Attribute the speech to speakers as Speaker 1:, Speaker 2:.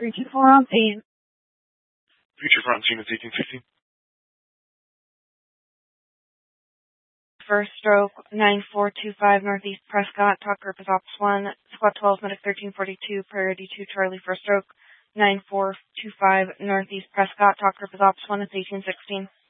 Speaker 1: 324 on scene.
Speaker 2: Future front scene is 1816.
Speaker 1: First stroke, 9425 Northeast Prescott, talk group is Ops 1, Squad 12, Medic 1342, Priority 2, Charlie, first stroke, 9425 Northeast Prescott, talk group is Ops 1, it's 1816.